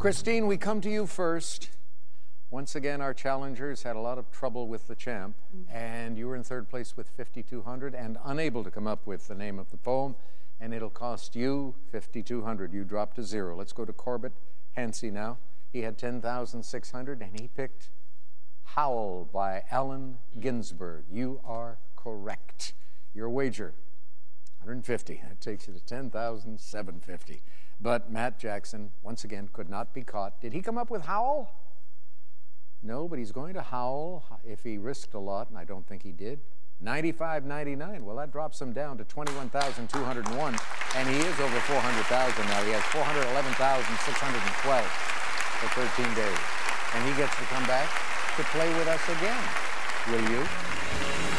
Christine, we come to you first. Once again, our challengers had a lot of trouble with the champ, and you were in third place with 5,200 and unable to come up with the name of the poem, and it'll cost you 5,200. You dropped to zero. Let's go to Corbett Hansey now. He had 10,600, and he picked Howl by Allen Ginsberg. You are correct. Your wager, 150. That takes you to 10,750. But Matt Jackson, once again, could not be caught. Did he come up with Howl? No, but he's going to howl if he risked a lot, and I don't think he did. 95.99. Well, that drops him down to 21,201, and he is over 400,000 now. He has 411,612 for 13 days, and he gets to come back to play with us again. Will you?